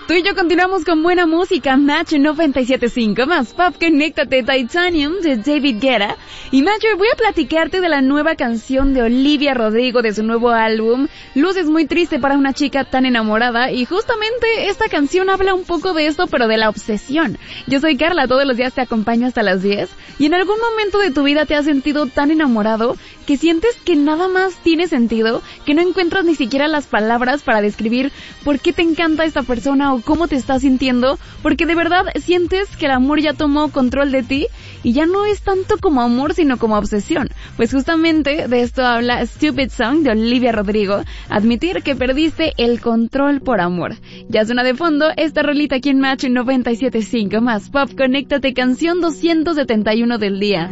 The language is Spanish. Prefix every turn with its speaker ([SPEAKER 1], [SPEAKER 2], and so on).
[SPEAKER 1] Tú y yo continuamos con buena música. Match 97.5 más Pop. Conéctate, Titanium de David Guetta. Y Matcher, voy a platicarte de la nueva canción de Olivia Rodrigo de su nuevo álbum Luces muy triste para una chica tan enamorada. Y justamente esta canción habla un poco de esto, pero de la obsesión. Yo soy Carla, todos los días te acompaño hasta las 10. Y en algún momento de tu vida te has sentido tan enamorado que sientes que nada más tiene sentido, que no encuentras ni siquiera las palabras para describir por qué te encanta esta persona o cómo te estás sintiendo, porque de verdad sientes que el amor ya tomó control de ti y ya no es tanto como amor sino como obsesión. Pues justamente de esto habla Stupid Song de Olivia Rodrigo, admitir que perdiste el control por amor. Ya suena de fondo esta rolita aquí en Match 97.5 más Pop. Conéctate, canción 271 del día.